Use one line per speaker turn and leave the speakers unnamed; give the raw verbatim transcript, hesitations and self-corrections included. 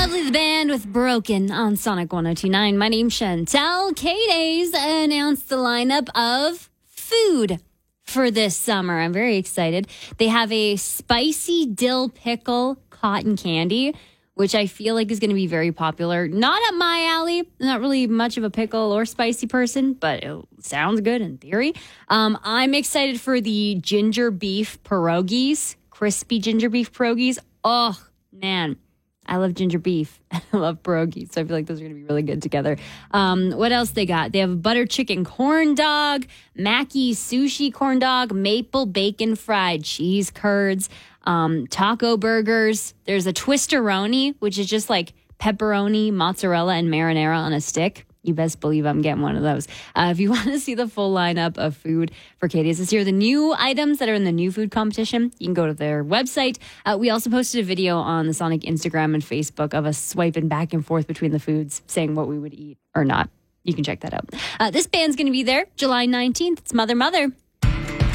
Lovely the band with Broken on Sonic one oh two point nine. My name's Chantel. K-Days announced the lineup of food for this summer. I'm very excited. They have a spicy dill pickle cotton candy, which I feel like is going to be very popular. Not up my alley. I'm not really much of a pickle or spicy person, but it sounds good in theory. Um, I'm excited for the ginger beef pierogies, crispy ginger beef pierogies. Oh, man. I love ginger beef. I love pierogies, so I feel like those are going to be really good together. Um, what else they got? They have a butter chicken corn dog, Mackie sushi corn dog, maple bacon fried cheese curds, um, taco burgers. There's a twisteroni, which is just like pepperoni, mozzarella, and marinara on a stick. You best believe I'm getting one of those. Uh, if you want to see the full lineup of food for K-Days this year, the new items that are in the new food competition, you can go to their website. Uh, we also posted a video on the Sonic Instagram and Facebook of us swiping back and forth between the foods, saying what we would eat or not. You can check that out. Uh, this band's going to be there July nineteenth. It's Mother Mother.